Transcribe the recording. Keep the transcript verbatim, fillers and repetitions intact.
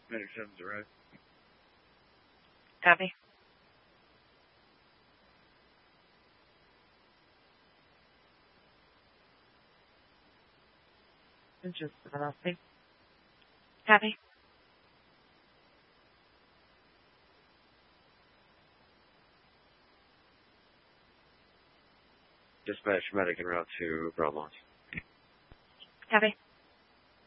Medic seven's arrived. Copy. Just velocity. Copy. Dispatch medic en route to Broad Launch. Copy.